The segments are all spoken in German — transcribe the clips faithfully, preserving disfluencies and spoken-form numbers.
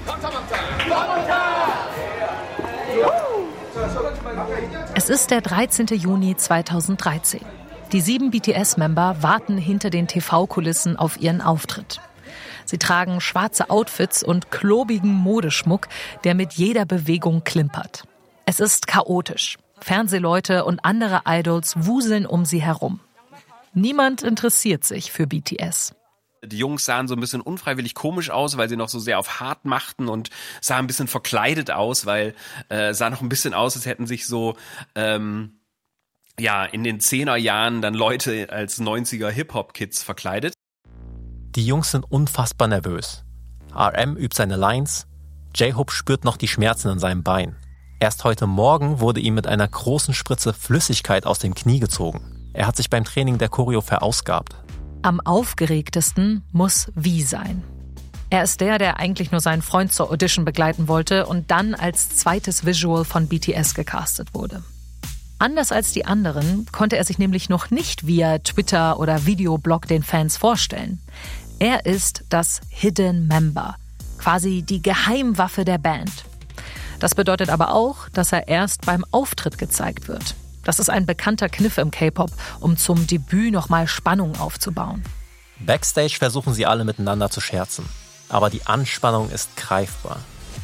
Es ist der dreizehnten Juni zweitausenddreizehn. Die sieben B T S-Member warten hinter den T V-Kulissen auf ihren Auftritt. Sie tragen schwarze Outfits und klobigen Modeschmuck, der mit jeder Bewegung klimpert. Es ist chaotisch. Fernsehleute und andere Idols wuseln um sie herum. Niemand interessiert sich für B T S. Die Jungs sahen so ein bisschen unfreiwillig komisch aus, weil sie noch so sehr auf hart machten und sahen ein bisschen verkleidet aus, weil äh, sah noch ein bisschen aus, als hätten sich so ähm, ja in den Zehnerjahren dann Leute als neunziger Hip-Hop-Kids verkleidet. Die Jungs sind unfassbar nervös. R M übt seine Lines, J-Hope spürt noch die Schmerzen in seinem Bein. Erst heute Morgen wurde ihm mit einer großen Spritze Flüssigkeit aus dem Knie gezogen. Er hat sich beim Training der Choreo verausgabt. Am aufgeregtesten muss V sein. Er ist der, der eigentlich nur seinen Freund zur Audition begleiten wollte und dann als zweites Visual von B T S gecastet wurde. Anders als die anderen konnte er sich nämlich noch nicht via Twitter oder Videoblog den Fans vorstellen. Er ist das Hidden Member, quasi die Geheimwaffe der Band. Das bedeutet aber auch, dass er erst beim Auftritt gezeigt wird. Das ist ein bekannter Kniff im K-Pop, um zum Debüt nochmal Spannung aufzubauen. Backstage versuchen sie alle miteinander zu scherzen, aber die Anspannung ist greifbar.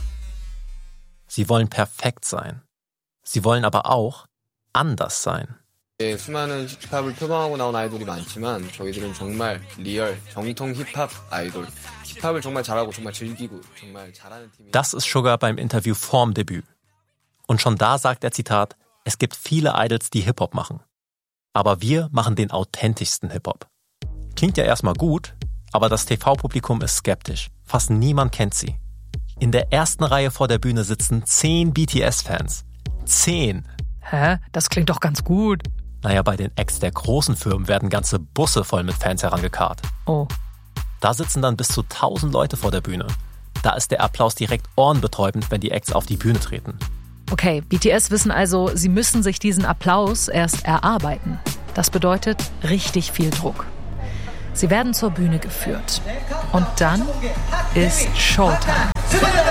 Sie wollen perfekt sein. Sie wollen aber auch anders sein. 수많은 힙합을 표방하고 나온 아이돌이 많지만 저희들은 정말 리얼 정통 힙합 아이돌. 힙합을 정말 잘하고 정말 즐기고 정말 잘하는 팀이. Das ist Sugar beim Interview vorm Debüt. Und schon da sagt er, Zitat, es gibt viele Idols, die Hip-Hop machen. Aber wir machen den authentischsten Hip-Hop. Klingt ja erstmal gut, aber das T V-Publikum ist skeptisch. Fast niemand kennt sie. In der ersten Reihe vor der Bühne sitzen zehn B T S-Fans. Zehn! Hä? Das klingt doch ganz gut. Naja, bei den Acts der großen Firmen werden ganze Busse voll mit Fans herangekarrt. Oh. Da sitzen dann bis zu tausend Leute vor der Bühne. Da ist der Applaus direkt ohrenbetäubend, wenn die Acts auf die Bühne treten. Okay, B T S wissen also, sie müssen sich diesen Applaus erst erarbeiten. Das bedeutet richtig viel Druck. Sie werden zur Bühne geführt. Und dann ist Showtime.